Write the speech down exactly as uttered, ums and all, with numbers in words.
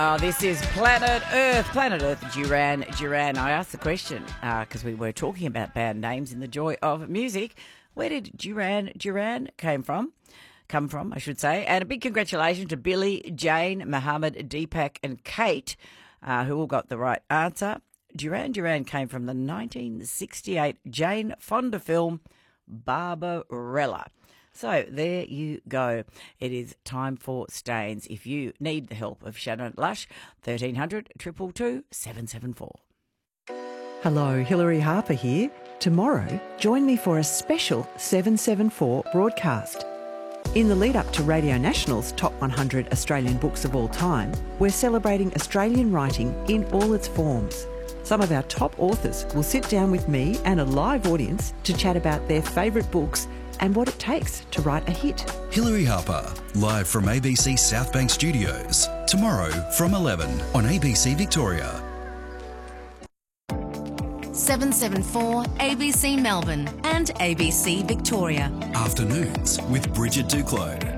Oh, this is Planet Earth. Planet Earth, Duran Duran. I asked the question because uh, we were talking about band names in the joy of music. Where did Duran Duran came from? Come from, I should say. And a big congratulations to Billy, Jane, Mohammed, Deepak and Kate, uh, who all got the right answer. Duran Duran came from the nineteen sixty-eight Jane Fonda film Barbarella. So there you go. It is time for Stains. If you need the help of Shannon Lush, thirteen hundred, two two two, seven seven four. Hello, Hilary Harper here. Tomorrow, join me for a special seven seven four broadcast. In the lead up to Radio National's Top one hundred Australian Books of All Time, we're celebrating Australian writing in all its forms. Some of our top authors will sit down with me and a live audience to chat about their favourite books and what it takes to write a hit. Hilary Harper, live from A B C Southbank Studios, tomorrow from eleven on A B C Victoria. seven seven four A B C Melbourne and A B C Victoria. Afternoons with Bridget Duclos.